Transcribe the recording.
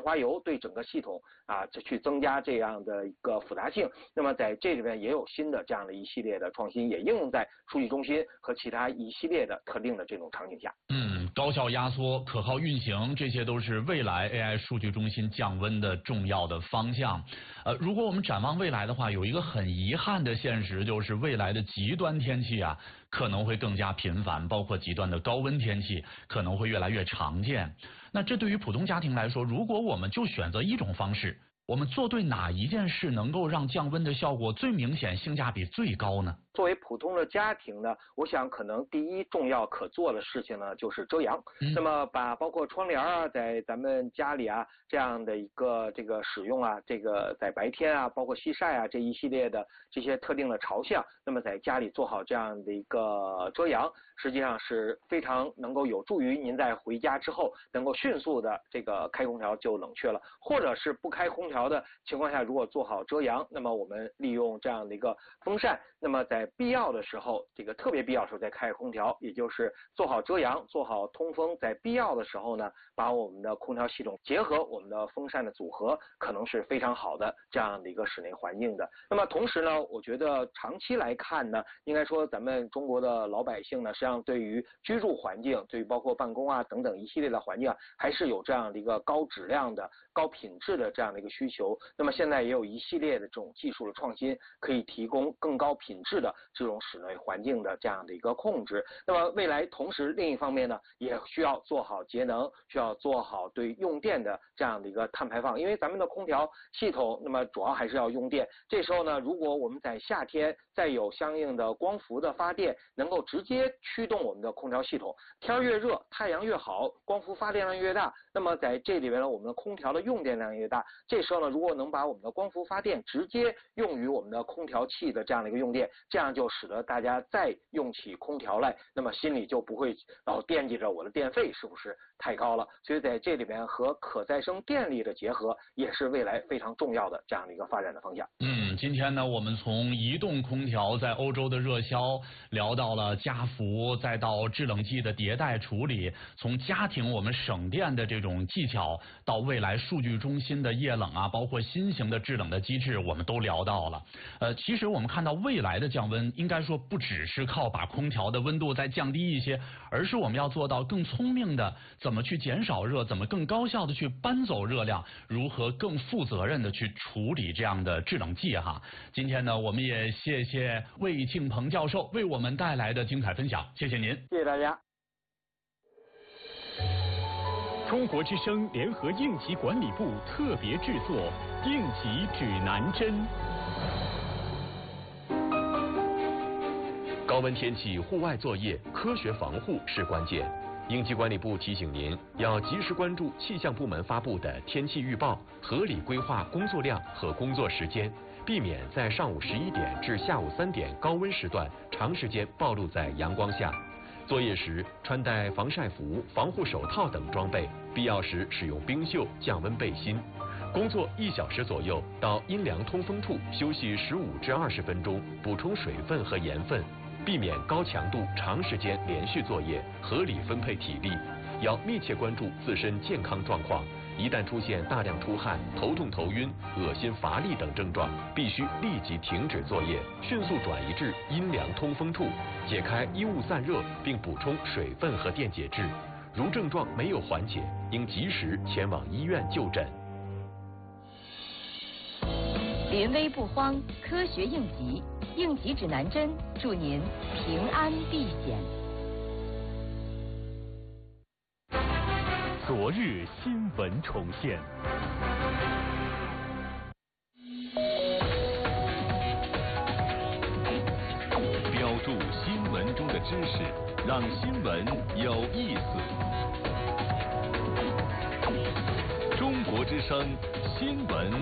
滑油，对整个系统去增加这样的一个复杂性。那么在这里边也有新的这样的一系列的创新，也应用在数据中心和其他一系列的特定的这种场景下。 高效压缩、可靠运行，这些都是未来 AI 数据中心降温的重要的方向。如果我们展望未来的话，有一个很遗憾的现实，就是未来的极端天气可能会更加频繁，包括极端的高温天气可能会越来越常见。那这对于普通家庭来说，如果我们就选择一种方式，我们做对哪一件事能够让降温的效果最明显、性价比最高呢？ 作为普通的家庭呢，我想可能第一重要可做的事情呢就是遮阳。那么把包括窗帘在咱们家里这样的一个这个使用这个在白天包括西晒这一系列的这些特定的朝向，那么在家里做好这样的一个遮阳，实际上是非常能够有助于您在回家之后能够迅速的这个开空调就冷却了，或者是不开空调的情况下，如果做好遮阳，那么我们利用这样的一个风扇，那么在必要的时候，这个特别必要的时候再开空调，也就是做好遮阳，做好通风，在必要的时候呢，把我们的空调系统结合我们的风扇的组合，可能是非常好的这样的一个室内环境的。那么同时呢，我觉得长期来看呢，应该说咱们中国的老百姓呢，实际上对于居住环境，对于包括办公等等一系列的环境还是有这样的一个高质量的、高品质的这样的一个需求。那么现在也有一系列的这种技术的创新，可以提供更高品质的这种室内环境的这样的一个控制。那么未来同时另一方面呢，也需要做好节能，需要做好对用电的这样的一个碳排放，因为咱们的空调系统那么主要还是要用电。这时候呢，如果我们在夏天再有相应的光伏的发电，能够直接驱动我们的空调系统，天越热，太阳越好，光伏发电量越大，那么在这里边呢，我们的空调的用电量越大。这时候呢，如果能把我们的光伏发电直接用于我们的空调器的这样的一个用电，这样就使得大家再用起空调来，那么心里就不会老惦记着我的电费是不是太高了。所以在这里边和可再生电力的结合，也是未来非常重要的这样的一个发展的方向。 今天呢，我们从移动空调在欧洲的热销聊到了家福，再到制冷剂的迭代处理，从家庭我们省电的这种技巧，到未来数据中心的液冷包括新型的制冷的机制，我们都聊到了。其实我们看到未来的降温，应该说不只是靠把空调的温度再降低一些，而是我们要做到更聪明的怎么去减少热，怎么更高效的去搬走热量，如何更负责任的去处理这样的制冷剂今天呢，我们也谢谢魏庆鹏教授为我们带来的精彩分享，谢谢您。 谢谢大家。 中国之声联合应急管理部特别制作应急指南针。 高温天气户外作业，科学防护是关键。应急管理部提醒您，要及时关注气象部门发布的天气预报，合理规划工作量和工作时间，避免在上午11点至下午3点高温时段长时间暴露在阳光下。作业时穿戴防晒服、防护手套等装备，必要时使用冰袖降温背心。工作1小时左右，到阴凉通风处休息15至20分钟，补充水分和盐分，避免高强度长时间连续作业，合理分配体力。要密切关注自身健康状况，一旦出现大量出汗、头痛头晕、恶心乏力等症状，必须立即停止作业，迅速转移至阴凉通风处，解开衣物散热，并补充水分和电解质。如症状没有缓解，应及时前往医院就诊。 临危不慌，科学应急，应急指南针，祝您平安避险。 昨日新闻重现。标注新闻中的知识，让新闻有意思。中国之声新闻